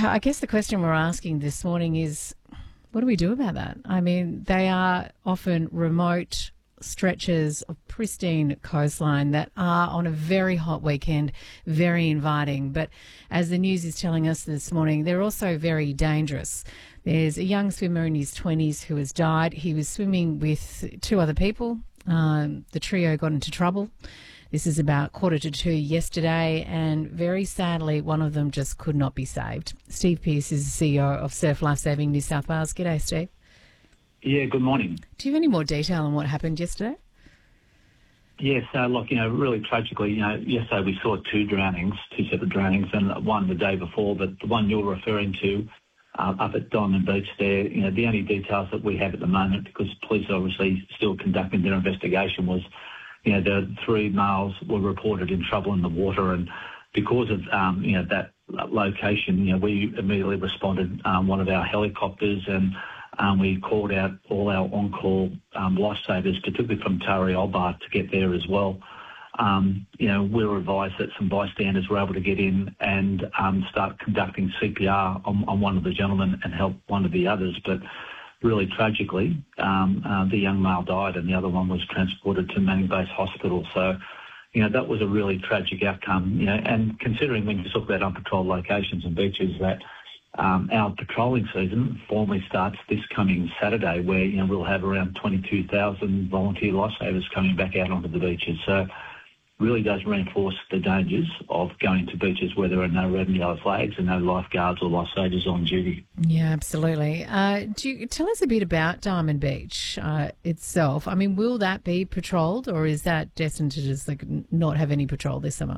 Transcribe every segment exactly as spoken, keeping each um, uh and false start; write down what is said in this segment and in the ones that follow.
I guess the question we're asking this morning is, what do we do about that? I mean, they are often remote stretches of pristine coastline that are on a very hot weekend, very inviting. But as the news is telling us this morning, they're also very dangerous. There's a young swimmer in his twenties who has died. He was swimming with two other people. Um, the trio got into trouble. This is about quarter to two yesterday, and very sadly, one of them just could not be saved. Steve Pearce is the C E O of Surf Lifesaving New South Wales. G'day, Steve. Yeah, good morning. Do you have any more detail on what happened yesterday? Yes, uh, look, you know, really tragically, you know, yesterday we saw two drownings, two separate drownings, and one the day before, but the one you're referring to uh, up at Diamond Beach there, you know, the only details that we have at the moment, because police are obviously still conducting their investigation, was, you know, the three males were reported in trouble in the water, and because of, um, you know, that location, you know, we immediately responded, um, one of our helicopters, and um, we called out all our on-call um, lifesavers, particularly from Tarry-Olbar, to get there as well. Um, you know, we were advised that some bystanders were able to get in and um, start conducting C P R on, on one of the gentlemen and help one of the others, but really tragically, um, uh, the young male died and the other one was transported to Manning Base Hospital. So, you know, that was a really tragic outcome, you know, and considering when you talk about unpatrolled locations and beaches that um, our patrolling season formally starts this coming Saturday, where, you know, we'll have around twenty-two thousand volunteer lifesavers coming back out onto the beaches. So really does reinforce the dangers of going to beaches where there are no red and yellow flags and no lifeguards or lifesavers on duty. Yeah, absolutely. Uh, do you tell us a bit about Diamond Beach uh, itself? I mean, will that be patrolled, or is that destined to just like not have any patrol this summer?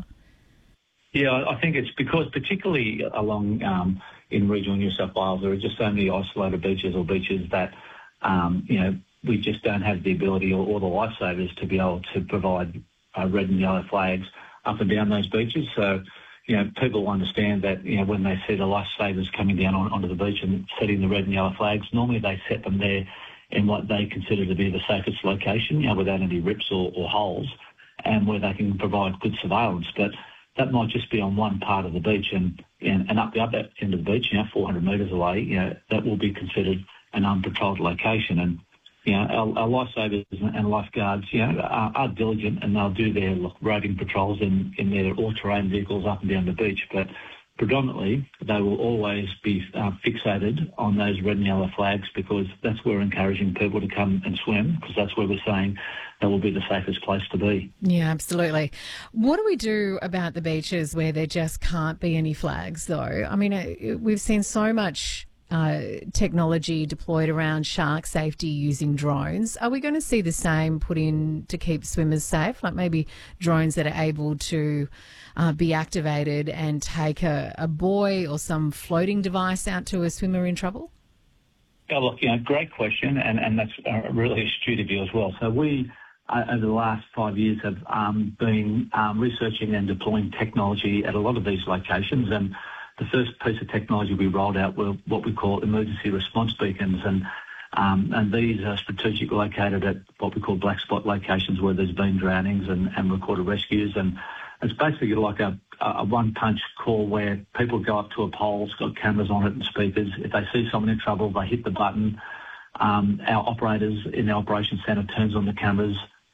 Yeah, I think it's because particularly along um, in regional New South Wales, there are just so many isolated beaches or beaches that, um, you know, we just don't have the ability or, or the lifesavers to be able to provide Uh, red and yellow flags up and down those beaches. So, you know, people understand that, you know, when they see the lifesavers coming down on, onto the beach and setting the red and yellow flags, normally they set them there in what they consider to be the safest location, you know, without any rips or, or holes, and where they can provide good surveillance. But that might just be on one part of the beach, and, and, and up the other end of the beach, you know, four hundred metres away, you know, that will be considered an unpatrolled location. And you know, our, our lifesavers and lifeguards, you know, are, are diligent, and they'll do their roving patrols in, in their all-terrain vehicles up and down the beach. But predominantly, they will always be uh, fixated on those red and yellow flags, because that's where we're encouraging people to come and swim, because that's where we're saying that will be the safest place to be. Yeah, absolutely. What do we do about the beaches where there just can't be any flags, though? I mean, we've seen so much Uh, technology deployed around shark safety using drones. Are we going to see the same put in to keep swimmers safe, like maybe drones that are able to uh, be activated and take a, a buoy or some floating device out to a swimmer in trouble? Yeah, look, you know, great question, and, and that's uh, really astute of you as well. So we, uh, over the last five years, have um, been um, researching and deploying technology at a lot of these locations, and the first piece of technology we rolled out were what we call emergency response beacons, and um, and these are strategically located at what we call black spot locations where there's been drownings and, and recorded rescues. And it's basically like a, a one-punch call where people go up to a pole, it's got cameras on it and speakers. If they see someone in trouble, they hit the button. Um, our operators in the operations centre turns on the cameras,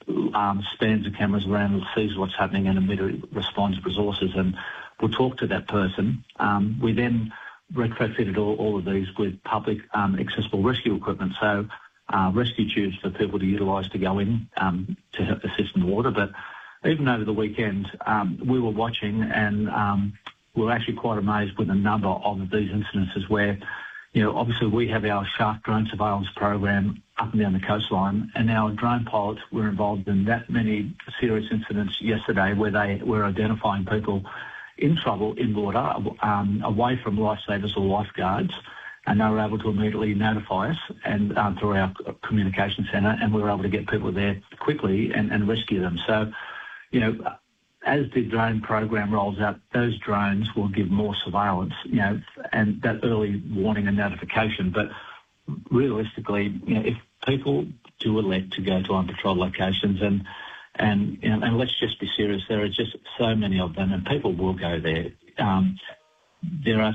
um, spans the cameras around and sees what's happening, and immediately responds with resources. And we'll talk to that person. Um, we then retrofitted all, all of these with public um, accessible rescue equipment, so uh, rescue tubes for people to utilise to go in um, to assist in the water. But even over the weekend, um, we were watching, and um, we were actually quite amazed with a number of these incidences where, you know, obviously we have our shark drone surveillance program up and down the coastline, and our drone pilots were involved in that many serious incidents yesterday where they were identifying people in trouble in water, um, away from lifesavers or lifeguards, and they were able to immediately notify us and um, through our communication centre, and we were able to get people there quickly and, and rescue them. So, you know, as the drone program rolls out, those drones will give more surveillance, you know, and that early warning and notification. But realistically, you know, if people do elect to go to unpatrolled locations, and And, you know, and let's just be serious, there are just so many of them, and people will go there. Um, there are